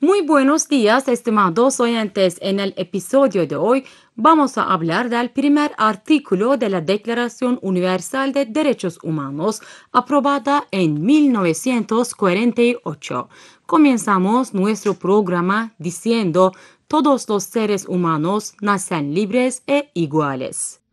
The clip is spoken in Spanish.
Muy buenos días, estimados oyentes. En el episodio de hoy vamos a hablar del primer artículo de la Declaración Universal de Derechos Humanos, aprobada en 1948. Comenzamos nuestro programa diciendo: todos los seres humanos nacen libres e iguales.